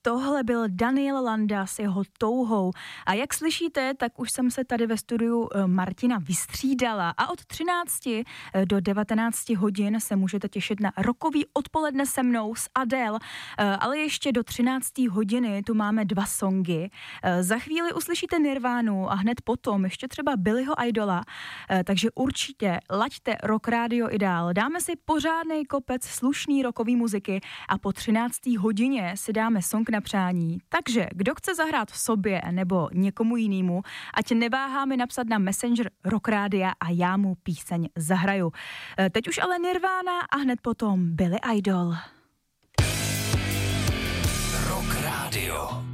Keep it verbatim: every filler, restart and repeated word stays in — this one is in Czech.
tohle byl Daniel Landa s jeho Touhou. A jak slyšíte, tak už jsem se tady ve studiu Martina vystřídala a od třinácti do devatenácti hodin se můžete těšit na rokový odpoledne se mnou s Adele, ale ještě do třinácté hodiny tu máme dva songy. Za chvíli uslyšíte Nirvánu a hned potom ještě třeba Billyho Idola, takže určitě laďte Rock Radio i dál. Dáme si pořádnej kopec slušný rockový muziky a po třinácté hodině si dáme song na přání. Takže kdo chce zahrát sobě nebo někomu jinému, ať neváháme napsat na Messenger Rock Rádia a já mu píseň zahraju. Teď už ale Nirvana a hned potom Billy Idol. Rock Radio.